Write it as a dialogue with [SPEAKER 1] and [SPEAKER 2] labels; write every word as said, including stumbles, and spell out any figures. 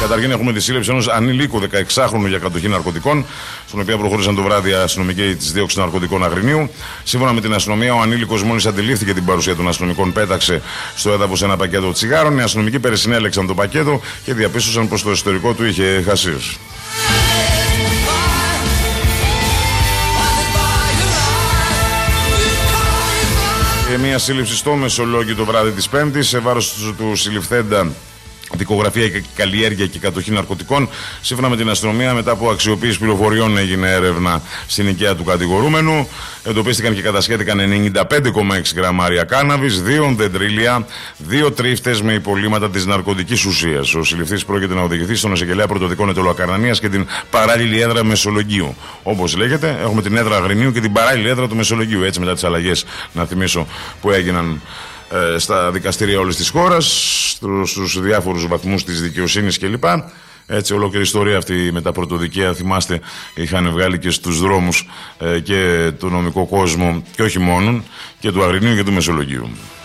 [SPEAKER 1] Καταρχήν, έχουμε τη σύλληψη ενός ανηλίκου δεκαεξάχρονου για κατοχή ναρκωτικών, στον οποίο προχώρησαν το βράδυ οι αστυνομικοί της δίωξης ναρκωτικών Αγρινίου. Σύμφωνα με την αστυνομία, ο ανήλικος μόλις αντιλήφθηκε την παρουσία των αστυνομικών, πέταξε στο έδαφος ένα πακέτο τσιγάρων. Οι αστυνομικοί περισυνέλεξαν το πακέτο και διαπίστωσαν πως το εσωτερικό του είχε χασίς. Μια σύλληψη στο Μεσολόγγι το βράδυ της Πέμπτης σε βάρος του συλληφθέντα δικογραφία και καλλιέργεια και κατοχή ναρκωτικών. Σύμφωνα με την αστυνομία, μετά από αξιοποίηση πληροφοριών, έγινε έρευνα στην οικία του κατηγορούμενου. Εντοπίστηκαν και κατασχέθηκαν ενενήντα πέντε κόμμα έξι γραμμάρια κάναβης, δύο δεντρίλια, δύο τρίφτες με υπολείμματα της ναρκωτικής ουσίας. Ο συλληφθής πρόκειται να οδηγηθεί στον εισαγγελέα πρωτοδικών Ετωλοακαρνανίας και την παράλληλη έδρα Μεσολογγίου. Όπως λέγεται, έχουμε την έδρα Αγρινίου και την παράλληλη έδρα του Μεσολογγίου. Έτσι, μετά τις αλλαγές, να θυμίσω, που έγιναν ε, στα δικαστήρια όλης της χώρας, στους διάφορους βαθμούς της δικαιοσύνης κλπ. Έτσι, ολόκληρη ιστορία αυτή με τα πρωτοδικαία, θυμάστε, είχαν βγάλει και στους δρόμους ε, και το νομικό κόσμο, και όχι μόνον, και του Αγρινίου και του Μεσολογγίου.